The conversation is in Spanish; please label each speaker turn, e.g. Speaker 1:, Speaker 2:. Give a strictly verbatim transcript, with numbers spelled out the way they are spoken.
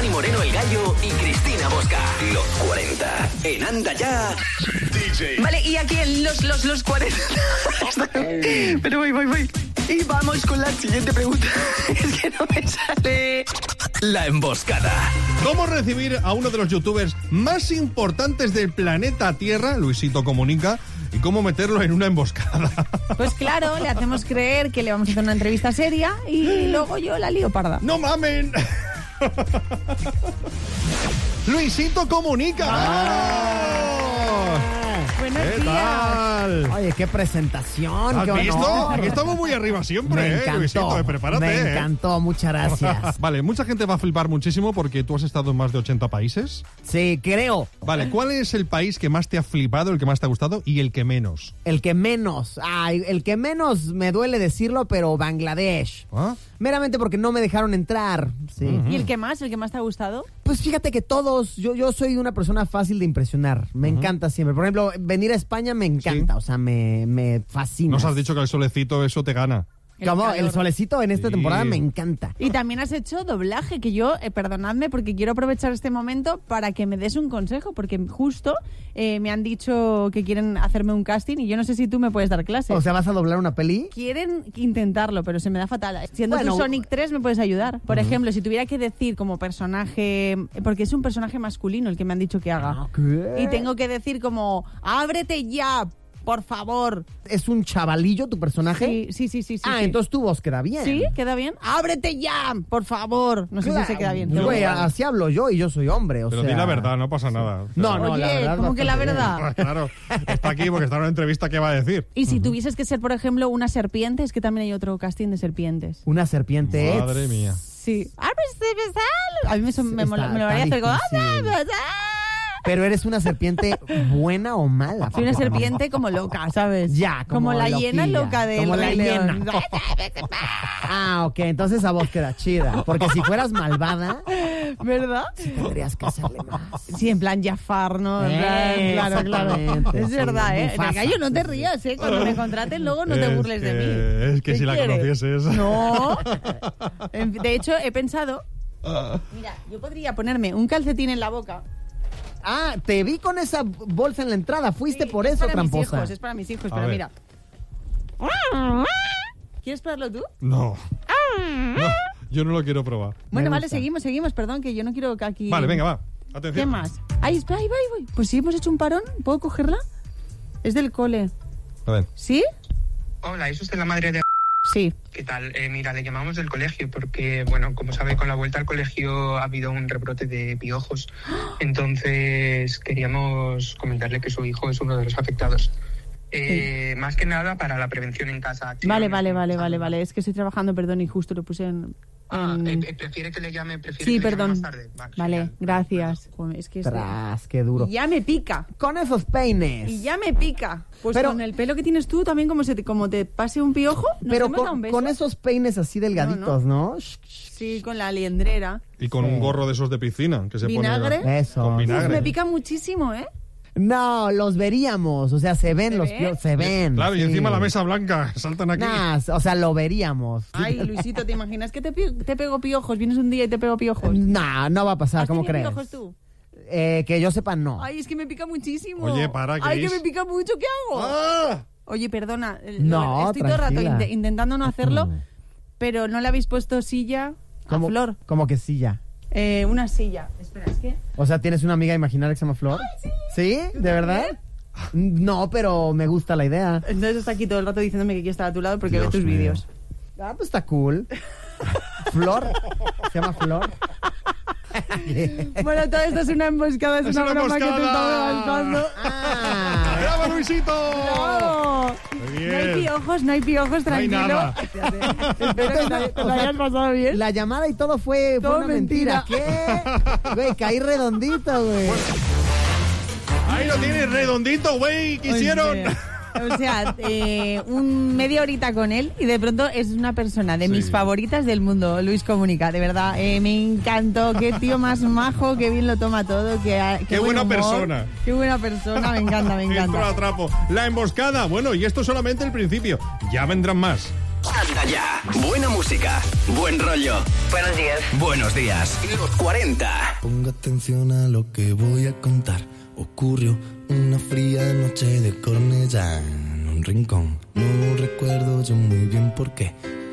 Speaker 1: Dani Moreno el Gallo y Cristina Bosca. Los cuarenta. En Anda Ya. D J.
Speaker 2: Vale, y aquí en los, los, los cuarenta. Pero voy, voy, voy. Y vamos con la siguiente pregunta. Es que no me sale.
Speaker 1: La emboscada.
Speaker 3: ¿Cómo recibir a uno de los youtubers más importantes del planeta Tierra, Luisito Comunica, y cómo meterlo en una emboscada?
Speaker 4: Pues claro, le hacemos creer que le vamos a hacer una entrevista seria y luego yo la lío parda.
Speaker 3: ¡No mamen! Luisito Comunica. ¡Vamos!
Speaker 4: Buenos
Speaker 3: ¿Qué
Speaker 4: días.
Speaker 3: tal?
Speaker 5: Oye, qué presentación.
Speaker 3: ¿Has
Speaker 5: qué
Speaker 3: visto?
Speaker 5: honor.
Speaker 3: Aquí estamos muy arriba siempre,
Speaker 5: Me
Speaker 3: ¿eh,
Speaker 5: encantó.
Speaker 3: Luisito? Eh, prepárate,
Speaker 5: Me
Speaker 3: ¿eh?
Speaker 5: encantó, muchas gracias.
Speaker 3: Vale, mucha gente va a flipar muchísimo porque tú has estado en más de ochenta países.
Speaker 5: Sí, creo.
Speaker 3: Vale, ¿cuál es el país que más te ha flipado, el que más te ha gustado y el que menos?
Speaker 5: El que menos. Ay, el que menos me duele decirlo, pero Bangladesh.
Speaker 3: ¿Ah?
Speaker 5: Meramente porque no me dejaron entrar. Sí.
Speaker 3: Uh-huh.
Speaker 4: ¿Y el que más? ¿El que más te ha gustado?
Speaker 5: Pues fíjate que todos, yo, yo soy una persona fácil de impresionar. Me
Speaker 3: Uh-huh.
Speaker 5: encanta siempre. Por ejemplo, venir a España me encanta.
Speaker 3: Sí.
Speaker 5: O sea, me, me fascina.
Speaker 3: Nos has dicho que el solecito eso te gana.
Speaker 4: El
Speaker 5: Como
Speaker 4: calor.
Speaker 5: el solecito en esta
Speaker 3: Sí.
Speaker 5: temporada me encanta.
Speaker 4: Y también has hecho doblaje, que yo, eh, perdonadme, porque quiero aprovechar este momento para que me des un consejo, porque justo eh, me han dicho que quieren hacerme un casting y yo no sé si tú me puedes dar clases.
Speaker 5: O sea, ¿vas a doblar una peli?
Speaker 4: Quieren intentarlo, pero se me da fatal. Siendo
Speaker 5: Bueno,
Speaker 4: tú Sonic tres, me puedes ayudar. Por ejemplo, si tuviera que decir como personaje, porque es un personaje masculino el que me han dicho que haga,
Speaker 5: ¿Qué?
Speaker 4: y tengo que decir como, ábrete ya, por favor.
Speaker 5: ¿Es un chavalillo tu personaje?
Speaker 4: Sí, sí, sí, sí. sí
Speaker 5: ah,
Speaker 4: sí.
Speaker 5: entonces tu voz queda bien.
Speaker 4: ¿Sí? ¿Queda bien? ¡Ábrete ya! Por favor. No sé
Speaker 5: Claro,
Speaker 4: si se queda bien.
Speaker 5: Güey,
Speaker 4: Pero-
Speaker 5: así hablo yo y yo soy hombre, o
Speaker 3: Pero
Speaker 5: sea...
Speaker 3: di la verdad, no pasa nada.
Speaker 5: No, no,
Speaker 4: Oye,
Speaker 5: la verdad...
Speaker 4: ¿cómo que la
Speaker 5: bastante bien.
Speaker 4: verdad?
Speaker 3: Claro, está aquí porque está en una entrevista, ¿qué va a decir?
Speaker 4: Y si tuvieses que ser, por ejemplo, una serpiente, es que también hay otro casting de serpientes.
Speaker 5: Una serpiente...
Speaker 3: Madre mía.
Speaker 4: Sí. A mí me, son- me,
Speaker 5: Está-
Speaker 4: mola- me lo
Speaker 5: está
Speaker 4: haría hacer como...
Speaker 5: difícil. Pero eres una serpiente buena o mala.
Speaker 4: Soy una serpiente como loca, ¿sabes?
Speaker 5: Ya, como
Speaker 4: la
Speaker 5: loquilla.
Speaker 4: hiena loca de
Speaker 5: Como la
Speaker 4: Rey León.
Speaker 5: hiena. Ah, ok, entonces esa voz queda chida. Porque si fueras malvada,
Speaker 4: ¿Verdad?
Speaker 5: tendrías que hacerle más.
Speaker 4: Sí, en plan Jafar, ¿no? En
Speaker 5: Eh,
Speaker 4: plan, claro, claro.
Speaker 5: exactamente,
Speaker 4: Es
Speaker 5: sí,
Speaker 4: verdad, ¿eh?
Speaker 5: Mufasa.
Speaker 4: Gallo, no te rías, ¿eh? Cuando me contraten, luego no te
Speaker 3: Es
Speaker 4: burles de
Speaker 3: que-
Speaker 4: mí.
Speaker 3: es que
Speaker 4: ¿Qué
Speaker 3: si la
Speaker 4: quieres?
Speaker 3: conocieses.
Speaker 4: No. En fin, De hecho, he pensado... Mira, yo podría ponerme un calcetín en la boca.
Speaker 5: Ah, te vi con esa bolsa en la entrada. Fuiste
Speaker 4: Sí,
Speaker 5: por
Speaker 4: es
Speaker 5: eso,
Speaker 4: para mis
Speaker 5: tramposa.
Speaker 4: hijos, es para mis hijos,
Speaker 3: A
Speaker 4: pero
Speaker 3: ver.
Speaker 4: mira. ¿Quieres probarlo tú?
Speaker 3: No. No, yo no lo quiero probar.
Speaker 4: Bueno, vale,
Speaker 5: gusta.
Speaker 4: seguimos, seguimos. Perdón, que yo no quiero que aquí...
Speaker 3: Vale, venga, va.
Speaker 4: ¿Qué
Speaker 3: Atención.
Speaker 4: más? Ahí, espera, ahí, va, ahí voy. Pues si hemos hecho un parón, ¿puedo cogerla? Es del cole.
Speaker 3: A ver.
Speaker 4: ¿Sí?
Speaker 6: Hola, ¿es usted la madre de...?
Speaker 4: Sí.
Speaker 6: ¿Qué tal? Eh, mira, le llamamos del colegio porque, bueno, como sabe, con la vuelta al colegio ha habido un rebrote de piojos. Entonces, queríamos comentarle que su hijo es uno de los afectados. Eh, Más que nada para la prevención en casa.
Speaker 4: Vale, vale, vale, vale, vale. Es que estoy trabajando, perdón, y justo lo puse en...
Speaker 6: Ah,
Speaker 4: en-
Speaker 6: eh, eh, ¿prefiere que le llame, prefiere
Speaker 4: Sí,
Speaker 6: que le llame
Speaker 4: perdón.
Speaker 6: más tarde?
Speaker 4: Vale,
Speaker 6: genial.
Speaker 4: gracias. Joder, es que es-
Speaker 5: Tras, qué duro.
Speaker 4: Y ya me pica.
Speaker 5: Con esos peines.
Speaker 4: Y ya me pica. Pues
Speaker 5: Pero-
Speaker 4: con el pelo que tienes tú, también como, se te, como te pase un piojo, ¿nos
Speaker 5: Pero
Speaker 4: hemos dado un
Speaker 5: con,
Speaker 4: beso?
Speaker 5: con esos peines así delgaditos, ¿no? Shh, shh.
Speaker 4: Sí, con la liendrera.
Speaker 3: Y con
Speaker 5: Sí.
Speaker 3: un gorro de esos de piscina que se
Speaker 4: ¿Vinagre?
Speaker 3: pone.
Speaker 5: Eso.
Speaker 3: Con
Speaker 4: Uf,
Speaker 3: vinagre.
Speaker 4: me pica muchísimo, ¿eh?
Speaker 5: No, los veríamos. O sea, se ven
Speaker 4: ¿Se
Speaker 5: los
Speaker 4: ven?
Speaker 5: piojos. Se ven.
Speaker 3: Claro, y
Speaker 5: sí.
Speaker 3: encima la mesa blanca. Saltan aquí.
Speaker 5: Nah, o sea, lo veríamos.
Speaker 4: Ay, Luisito, ¿te imaginas que te, pi- te pego piojos? Vienes un día y te pego piojos.
Speaker 5: Nah, no va a pasar,
Speaker 4: ¿Has
Speaker 5: ¿cómo
Speaker 4: tenido
Speaker 5: crees?
Speaker 4: piojos tú?
Speaker 5: Eh, que yo sepa, no.
Speaker 4: Ay, es que me pica muchísimo.
Speaker 3: Oye, para,
Speaker 4: Ay, que
Speaker 3: Cris.
Speaker 4: me pica mucho, ¿qué hago?
Speaker 3: ¡Ah!
Speaker 4: Oye, perdona. eh,
Speaker 5: No,
Speaker 4: Estoy todo el rato
Speaker 5: tranquila.
Speaker 4: int- intentando no hacerlo,
Speaker 5: Mm.
Speaker 4: pero no le habéis puesto silla a
Speaker 5: Como,
Speaker 4: Flor.
Speaker 5: como que sí, ya.
Speaker 4: Eh, una silla. Espera, es que...
Speaker 5: O sea, ¿tienes una amiga imaginaria que se llama Flor? sí. ¿De verdad? No, pero me gusta la idea.
Speaker 4: Entonces está aquí todo el rato diciéndome que quiere estar a tu lado porque
Speaker 3: Dios
Speaker 4: ve tus
Speaker 3: mío.
Speaker 4: vídeos.
Speaker 5: Ah, pues está cool. Flor. Se llama Flor.
Speaker 4: Bueno, todo esto es una emboscada, es,
Speaker 3: Es
Speaker 4: una,
Speaker 3: una
Speaker 4: broma que te
Speaker 3: emboscada.
Speaker 4: estaba lanzando.
Speaker 5: Ah.
Speaker 3: ¡Bravo, Luisito!
Speaker 4: ¡No!
Speaker 3: Muy bien.
Speaker 4: No hay piojos, no hay piojos,
Speaker 3: No hay
Speaker 4: tranquilo.
Speaker 3: nada.
Speaker 4: Espero que te, te lo hayas pasado bien.
Speaker 5: La llamada y todo fue, fue
Speaker 4: Todo
Speaker 5: una mentira.
Speaker 4: mentira.
Speaker 5: ¿Qué? Güey, caí redondito, güey.
Speaker 3: Ahí lo tienes, redondito, güey. ¿Qué hicieron?
Speaker 4: O sea, eh, un media horita con él y de pronto es una persona de
Speaker 3: Sí.
Speaker 4: mis favoritas del mundo, Luis Comunica. De verdad, eh, me encantó. Qué tío más majo, qué bien lo toma todo. Qué, qué
Speaker 3: Qué
Speaker 4: buen
Speaker 3: buena
Speaker 4: humor.
Speaker 3: persona.
Speaker 4: Qué buena persona, me encanta, me
Speaker 3: Entro
Speaker 4: encanta.
Speaker 3: a trapo. La emboscada. Bueno, y esto es solamente el principio. Ya vendrán más.
Speaker 1: Anda ya. Buena música, buen rollo.
Speaker 2: Buenos días.
Speaker 1: Buenos días. Los cuarenta.
Speaker 7: Ponga atención a lo que voy a contar. Ocurrió una fría noche de Cornellá en un rincón. No recuerdo yo muy bien por qué.